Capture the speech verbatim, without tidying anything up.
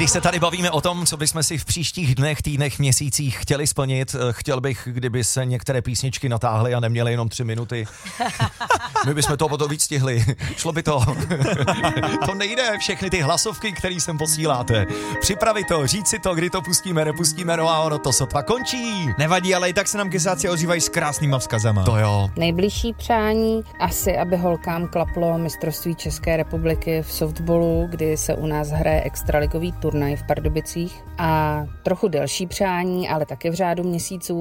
Když se tady bavíme o tom, co bychom si v příštích dnech, týdnech, měsících chtěli splnit, chtěl bych, kdyby se některé písničky natáhly a neměly jenom tři minuty. My bychom to potom víc stihli. Šlo by to. To nejde, všechny ty hlasovky, které sem posíláte. Připravit to, říct si to, kdy to pustíme, nepustíme, no a ono to sotva končí. Nevadí, ale i tak se nám kesáci ozývají s krásnýma vzkazama. To jo. Nejbližší přání asi, aby holkám klaplo mistrovství České republiky v softballu, kdy se u nás hraje extraligový turnaj v Pardubicích, a trochu delší přání, ale taky v řádu měsíců,